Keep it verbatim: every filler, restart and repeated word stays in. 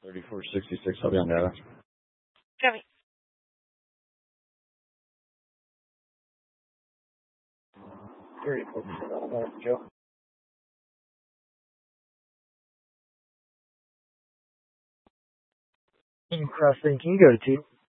thirty-four sixty-six, I'll be on data. Copy. thirty-four percent, Joe. In crossing, can you go to two?